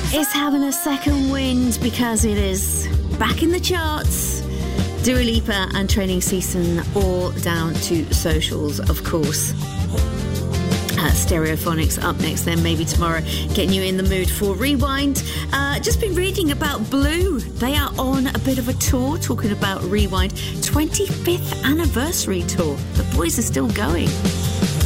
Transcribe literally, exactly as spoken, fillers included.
It's having a second wind because it is back in the charts. Dua Lipa and Training Season, all down to socials, of course. Uh, Stereophonics up next, then maybe tomorrow, getting you in the mood for Rewind. Uh, just been reading about Blue. They are on a bit of a tour, talking about Rewind twenty-fifth anniversary tour. The boys are still going.